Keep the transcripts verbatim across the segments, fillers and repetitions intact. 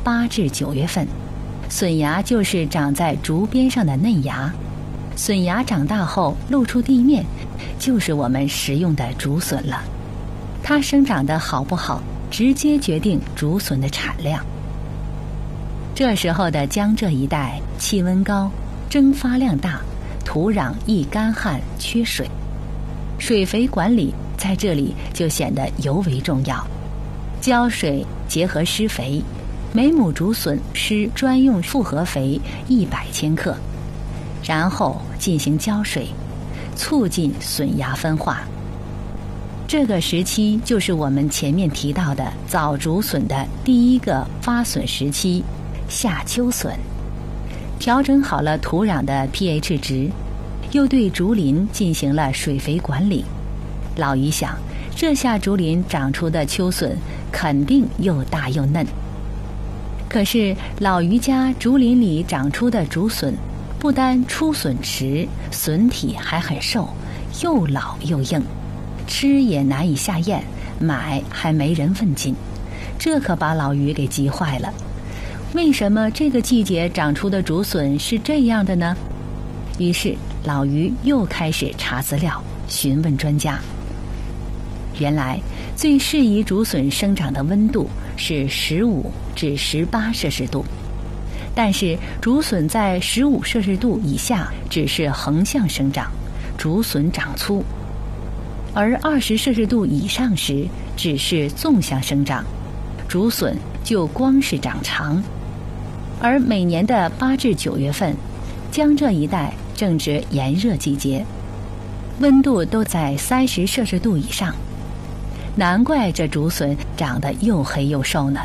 八至九月份。笋芽就是长在竹边上的嫩芽，笋芽长大后露出地面，就是我们食用的竹笋了。它生长得好不好，直接决定竹笋的产量。这时候的江浙一带气温高，蒸发量大，土壤易干旱缺水，水肥管理在这里就显得尤为重要。浇水结合施肥，每亩竹笋施专用复合肥一百千克，然后进行浇水，促进笋芽分化。这个时期就是我们前面提到的早竹笋的第一个发笋时期，夏秋笋。调整好了土壤的 pH 值，又对竹林进行了水肥管理。老于想，这下竹林长出的秋笋肯定又大又嫩。可是老于家竹林里长出的竹笋，不单出笋迟，笋体还很瘦，又老又硬，吃也难以下咽，买还没人问津，这可把老于给急坏了。为什么这个季节长出的竹笋是这样的呢？于是老于又开始查资料，询问专家。原来最适宜竹笋生长的温度是十五至十八摄氏度，但是竹笋在十五摄氏度以下只是横向生长，竹笋长粗，而二十摄氏度以上时只是纵向生长，竹笋就光是长长。而每年的八至九月份，江浙一带正值炎热季节，温度都在三十摄氏度以上，难怪这竹笋长得又黑又瘦呢。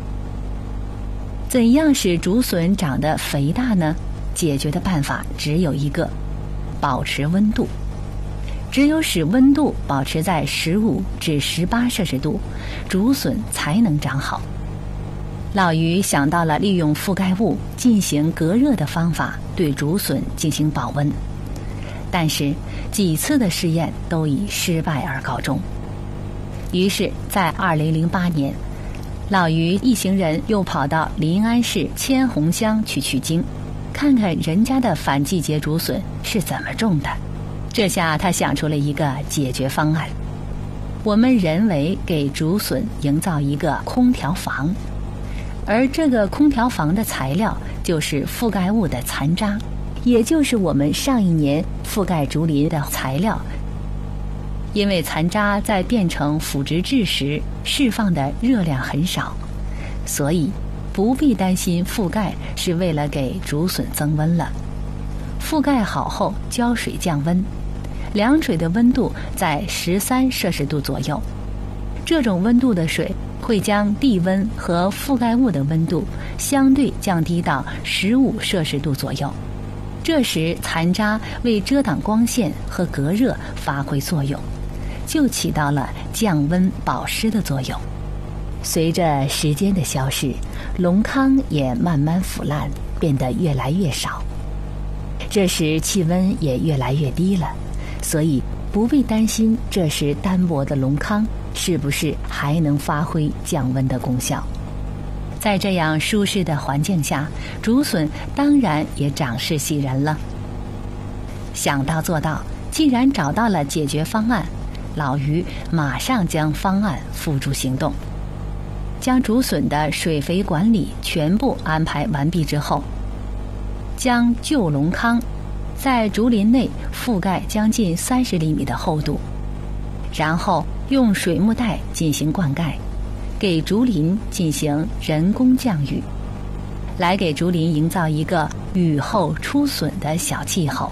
怎样使竹笋长得肥大呢？解决的办法只有一个，保持温度。只有使温度保持在十五至十八摄氏度，竹笋才能长好。老于想到了利用覆盖物进行隔热的方法，对竹笋进行保温。但是几次的试验都以失败而告终。于是在二零零八年，老于一行人又跑到临安市千红乡去取经，看看人家的反季节竹笋是怎么种的。这下他想出了一个解决方案，我们人为给竹笋营造一个空调房，而这个空调房的材料就是覆盖物的残渣，也就是我们上一年覆盖竹林的材料。因为残渣在变成腐殖质时释放的热量很少，所以不必担心覆盖是为了给竹笋增温了。覆盖好后浇水降温，凉水的温度在十三摄氏度左右，这种温度的水会将地温和覆盖物的温度相对降低到十五摄氏度左右。这时残渣为遮挡光线和隔热发挥作用，就起到了降温保湿的作用。随着时间的消逝，龙糠也慢慢腐烂，变得越来越少。这时气温也越来越低了，所以不必担心这时单薄的龙糠是不是还能发挥降温的功效。在这样舒适的环境下，竹笋当然也长势喜人了。想到做到，既然找到了解决方案，老于马上将方案付诸行动。将竹笋的水肥管理全部安排完毕之后，将旧龙糠在竹林内覆盖将近三十厘米的厚度，然后用水幕带进行灌溉，给竹林进行人工降雨，来给竹林营造一个雨后出笋的小气候。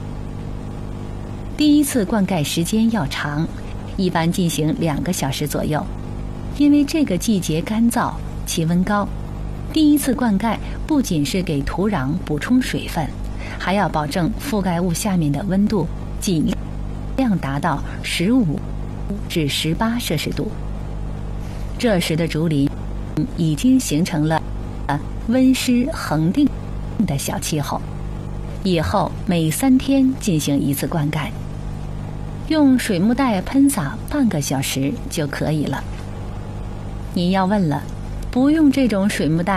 第一次灌溉时间要长，一般进行两个小时左右，因为这个季节干燥，气温高。第一次灌溉不仅是给土壤补充水分，还要保证覆盖物下面的温度尽量达到十五至十八摄氏度。这时的竹林已经形成了温湿恒定的小气候，以后每三天进行一次灌溉，用水幕带喷洒半个小时就可以了。你要问了，不用这种水幕带